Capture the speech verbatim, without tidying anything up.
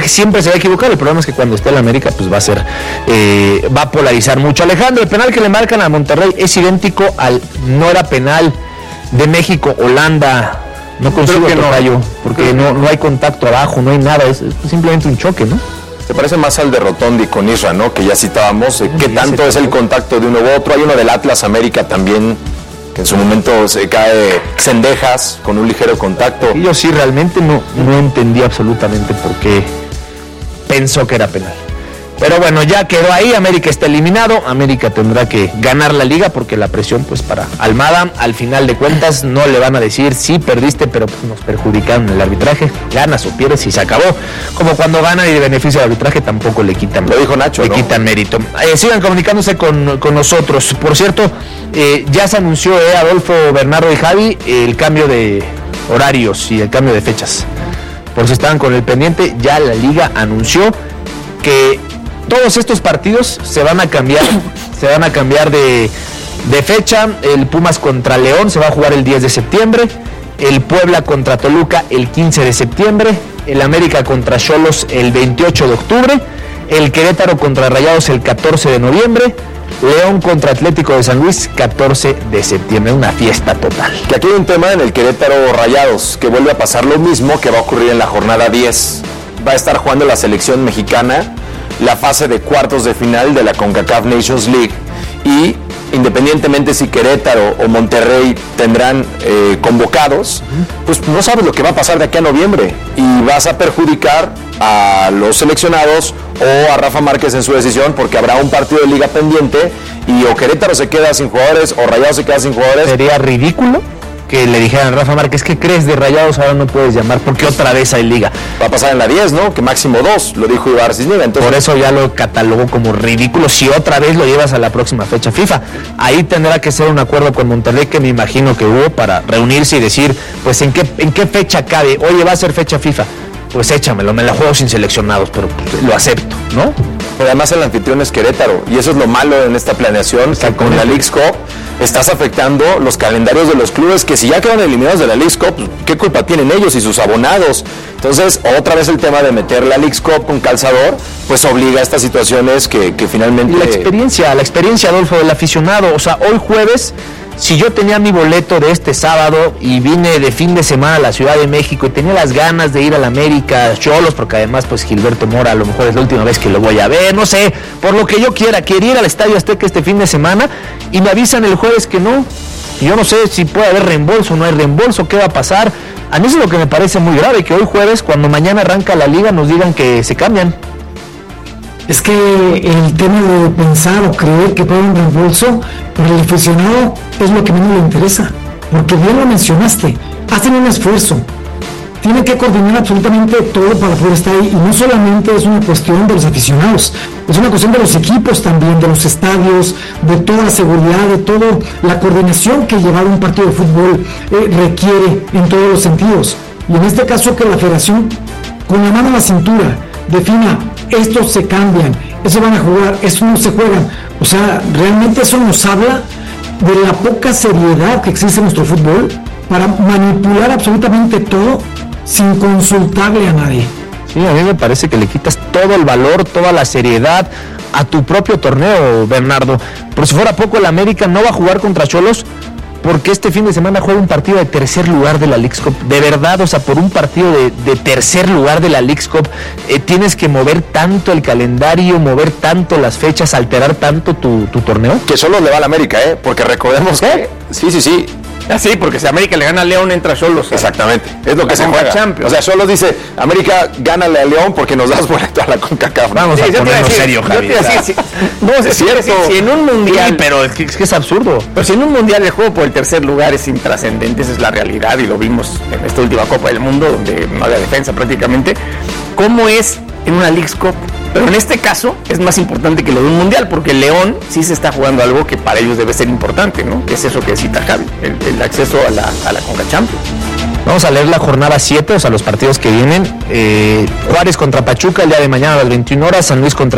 arbitraje siempre se va a equivocar. El problema es que cuando esté el América, pues va a ser, eh, va a polarizar mucho. Alejandro, el penal que le marcan a Monterrey es idéntico al, no era penal de México, Holanda. No consigo que tocayo, porque no, no hay contacto abajo, no hay nada, es, es simplemente un choque, ¿no? Se parece más al de Rotondi con Isra, ¿no? Que ya citábamos, eh, qué tanto es el contacto de uno u otro. Hay uno del Atlas América también, que en su momento se cae Cendejas con un ligero contacto. Y yo sí realmente no, no entendí absolutamente por qué pensó que era penal. Pero bueno, ya quedó ahí, América está eliminado, América tendrá que ganar la liga porque la presión pues para Almada, al final de cuentas no le van a decir sí perdiste, pero pues, nos perjudicaron el arbitraje, ganas o pierdes y se acabó. Como cuando ganan y de beneficio del arbitraje tampoco le quitan, lo dijo Nacho, le ¿no? quitan mérito. Eh, sigan comunicándose con, con nosotros. Por cierto, eh, ya se anunció, eh, Adolfo, Bernardo y Javi, eh, el cambio de horarios y el cambio de fechas. Por si estaban con el pendiente, ya la liga anunció que todos estos partidos se van a cambiar, se van a cambiar de, de fecha. El Pumas contra León se va a jugar el diez de septiembre, el Puebla contra Toluca el quince de septiembre, el América contra Xolos el veintiocho de octubre, el Querétaro contra Rayados el catorce de noviembre, León contra Atlético de San Luis catorce de septiembre, una fiesta total. Que aquí hay un tema en el Querétaro Rayados, que vuelve a pasar lo mismo que va a ocurrir en la jornada diez. Va a estar jugando la selección mexicana la fase de cuartos de final de la CONCACAF Nations League, y independientemente si Querétaro o Monterrey tendrán eh, convocados, pues no sabes lo que va a pasar de aquí a noviembre y vas a perjudicar a los seleccionados o a Rafa Márquez en su decisión, porque habrá un partido de liga pendiente y o Querétaro se queda sin jugadores o Rayados se queda sin jugadores. Sería ridículo que le dijeran a Rafa Márquez, ¿qué crees de Rayados? Ahora no puedes llamar porque otra vez hay liga. Va a pasar en la diez, ¿no? Que máximo dos, lo dijo Ibar Cisniega. Entonces, por eso ya lo catalogó como ridículo si otra vez lo llevas a la próxima fecha FIFA. Ahí tendrá que ser un acuerdo con Monterrey, que me imagino que hubo, para reunirse y decir, pues en qué, en qué fecha cabe. Oye, va a ser fecha FIFA. Pues échamelo, me la juego sin seleccionados, pero pues, lo acepto, ¿no? Pero además el anfitrión es Querétaro, y eso es lo malo en esta planeación, que con la Leagues Cup estás afectando los calendarios de los clubes que si ya quedan eliminados de la Leagues Cup, pues, ¿qué culpa tienen ellos y sus abonados? Entonces, otra vez el tema de meter la Leagues Cup con calzador, pues obliga a estas situaciones que, que finalmente... Y la experiencia, la experiencia, Adolfo, del aficionado. O sea, hoy jueves, si yo tenía mi boleto de este sábado y vine de fin de semana a la Ciudad de México y tenía las ganas de ir a la América, Xolos, porque además pues Gilberto Mora a lo mejor es la última vez que lo voy a ver, no sé, por lo que yo quiera, quería ir al Estadio Azteca este fin de semana y me avisan el jueves que no. Y yo no sé si puede haber reembolso o no hay reembolso, qué va a pasar. A mí eso es lo que me parece muy grave, que hoy jueves, cuando mañana arranca la liga, nos digan que se cambian. Es que el tema de pensar o creer que puede haber un reembolso para el aficionado es lo que menos le interesa, porque bien lo mencionaste, hacen un esfuerzo, tienen que coordinar absolutamente todo para poder estar ahí, y no solamente es una cuestión de los aficionados, es una cuestión de los equipos también, de los estadios, de toda la seguridad, de toda la coordinación que llevar un partido de fútbol eh, requiere en todos los sentidos. Y en este caso que la federación, con la mano a la cintura, defina, estos se cambian, eso van a jugar, eso no se juegan. O sea, realmente eso nos habla de la poca seriedad que existe en nuestro fútbol para manipular absolutamente todo sin consultarle a nadie. Sí, a mí me parece que le quitas todo el valor, toda la seriedad a tu propio torneo, Bernardo. Por si fuera poco, el América no va a jugar contra Xolos porque este fin de semana juega un partido de tercer lugar de la Leagues Cup. De verdad, o sea, por un partido de, de tercer lugar de la Leagues Cup, eh, tienes que mover tanto el calendario, mover tanto las fechas, alterar tanto tu, tu torneo. Que solo le va a la América, ¿eh? Porque recordemos ¿Eh? que... Sí, sí, sí. Ah, sí, porque si América le gana a León, entra Xolos. Exactamente, es lo que La se juega. Champions. O sea, Xolos dice, América, gánale a León porque nos das boleto a la CONCACAF. Vamos Sí, a yo te iba a ponernos decir, serio, yo Javi. te iba a decir, si- no, Es es cierto. cierto. Si en un mundial, Sí, pero es que, es que es absurdo. pero si en un mundial el juego por el tercer lugar es intrascendente, esa es la realidad y lo vimos en esta última Copa del Mundo donde no había defensa prácticamente. ¿Cómo es en una Leagues Cup? Pero en este caso es más importante que lo de un mundial, porque León sí se está jugando algo que para ellos debe ser importante, ¿no? Que es eso que cita Javi, el, el acceso a la, a la CONCACAF Champions. Vamos a leer la jornada siete, o sea, los partidos que vienen. Eh, Juárez contra Pachuca el día de mañana a las veintiuna horas, San Luis contra